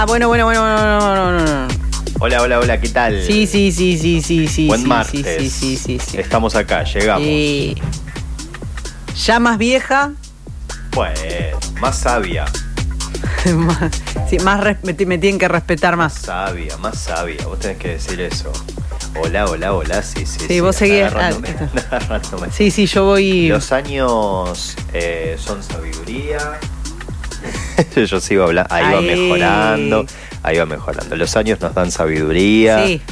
Bueno. Hola, ¿qué tal? Sí. Buen martes. Sí. Estamos acá, llegamos. Ya más vieja. Pues, más sabia. Me tienen que respetar más. Más sabia. Vos tenés que decir eso. Hola. Sí, vos seguías. Agarrándome. Sí, yo voy. Los años son sabiduría. Yo sigo hablando. Ahí va mejorando. Los años nos dan sabiduría. Sí.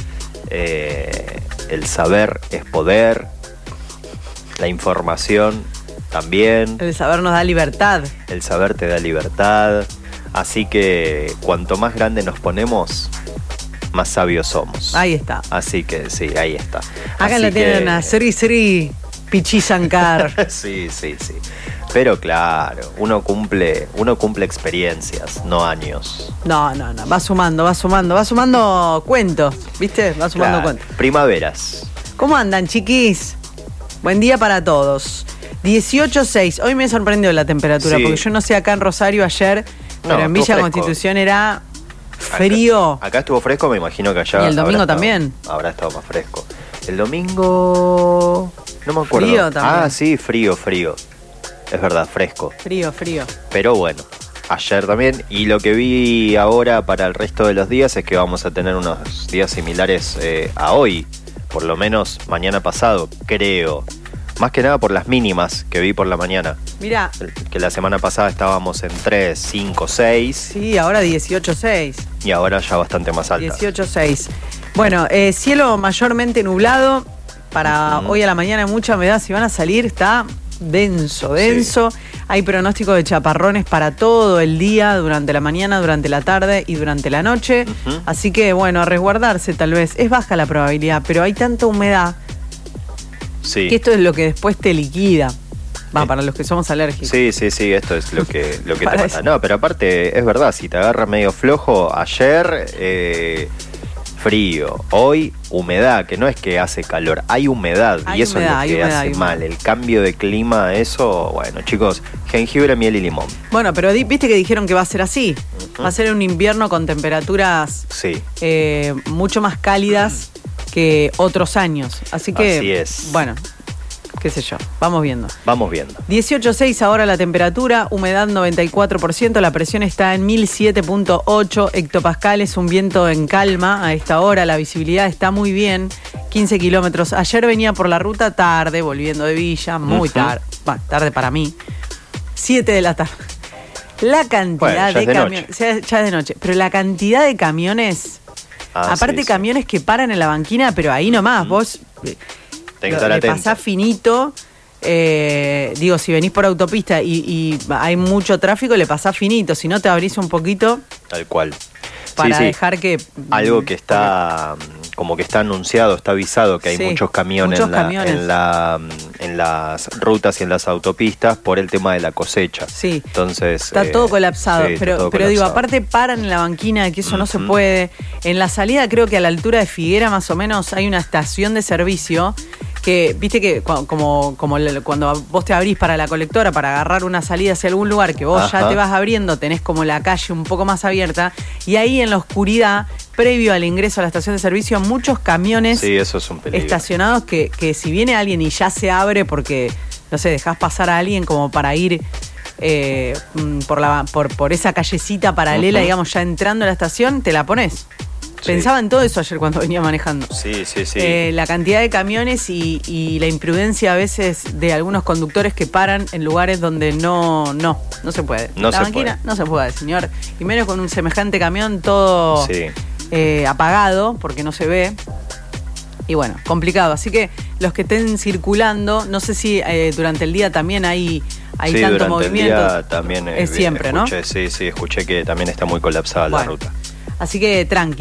El saber es poder. La información también. El saber nos da libertad. El saber te da libertad. Así que cuanto más grande nos ponemos, más sabios somos. Ahí está. Así que sí, ahí está. Acá la tienen a Sri Pichi Shankar. Sí. Pero claro, uno cumple experiencias, no años. No. Va sumando cuentos, ¿viste? Va sumando cuentos. Primaveras. ¿Cómo andan, chiquis? Buen día para todos. 18.6. Hoy me sorprendió la temperatura, Sí. porque yo no sé acá en Rosario ayer, pero en Villa fresco. Constitución era frío. Acá estuvo fresco, me imagino que allá. ¿Y el domingo también? Habrá estado más fresco. El domingo. No me acuerdo. Frío también. Ah, sí, frío. Es verdad, fresco. Frío. Pero bueno, ayer también. Y lo que vi ahora para el resto de los días es que vamos a tener unos días similares a hoy. Por lo menos mañana pasado, creo. Más que nada por las mínimas que vi por la mañana. Mirá. Que la semana pasada estábamos en 3, 5, 6. Sí, ahora 18.6. Y ahora ya bastante más alta. 18.6. Bueno, cielo mayormente nublado. Para hoy a la mañana mucha humedad. Si van a salir está denso. Sí. Hay pronóstico de chaparrones para todo el día, durante la mañana, durante la tarde y durante la noche. Así que bueno, a resguardarse tal vez. Es baja la probabilidad, pero hay tanta humedad que esto es lo que después te liquida. Para los que somos alérgicos. Sí, esto es lo que te mata. Eso. No, pero aparte, es verdad, si te agarra medio flojo, ayer frío, hoy humedad, que no es que hace calor, hay humedad. Y eso es lo que hace mal. El cambio de clima, eso, bueno, chicos, jengibre, miel y limón. Bueno, pero viste que dijeron que va a ser así. Va a ser un invierno con temperaturas mucho más cálidas que otros años. Así que, así es. Bueno, qué sé yo, vamos viendo. 18.6 ahora la temperatura, humedad 94%, la presión está en 1007.8 hectopascales, un viento en calma a esta hora, la visibilidad está muy bien, 15 kilómetros. Ayer venía por la ruta tarde, volviendo de Villa, muy tarde, tarde para mí, 7 de la tarde. La cantidad de camiones, ya es de noche, pero la cantidad de camiones... Aparte camiones que paran en la banquina, pero ahí nomás, vos le pasás finito, si venís por autopista y hay mucho tráfico, le pasás finito, si no te abrís un poquito. Tal cual. Para dejar que... Algo que está, como que está anunciado, está avisado que hay muchos camiones, en las rutas y en las autopistas por el tema de la cosecha. Sí. Entonces... Está todo colapsado, pero digo, aparte paran en la banquina, que eso no se puede. En la salida creo que a la altura de Figuera más o menos hay una estación de servicio que, viste que como cuando vos te abrís para la colectora para agarrar una salida hacia algún lugar que vos ya te vas abriendo, tenés como la calle un poco más abierta y ahí en la oscuridad, previo al ingreso a la estación de servicio, muchos camiones eso es un peligro. Estacionados que si viene alguien y ya se abre porque, no sé, dejás pasar a alguien como para ir por esa callecita paralela, digamos, ya entrando a la estación, te la pones. Pensaba en todo eso ayer cuando venía manejando. Sí. La cantidad de camiones y la imprudencia a veces de algunos conductores que paran en lugares donde no se puede. La banquina no se puede, señor. Y menos con un semejante camión todo apagado porque no se ve. Y bueno, complicado. Así que los que estén circulando, no sé si durante el día también hay tanto movimiento. El día también es siempre, escuché, ¿no? Sí, escuché que también está muy colapsada la ruta. Así que tranqui.